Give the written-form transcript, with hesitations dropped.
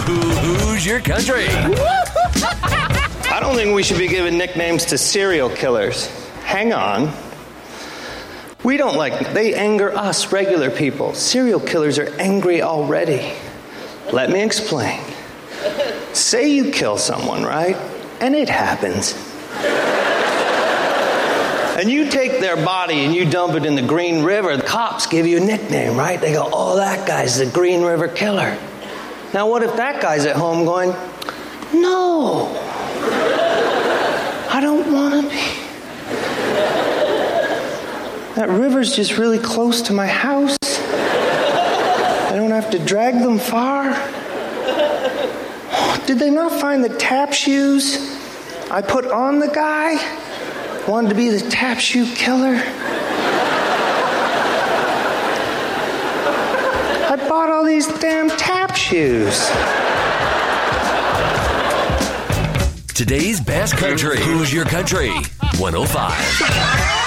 Who's Your Country? I don't think we should be giving nicknames to serial killers. Hang on. We don't they anger us, regular people. Serial killers are angry already. Let me explain. Say you kill someone, right? And it happens. And you take their body and you dump it in the Green River. The cops give you a nickname, right? They go, oh, that guy's the Green River Killer. Now, what if that guy's at home going, no, I don't want to be. That river's just really close to my house. I don't have to drag them far. Did they not find the tap shoes I put on the guy? Wanted to be the tap shoe killer? I bought all these damn tap shoes. Today's best country. Who's Your Country? 105.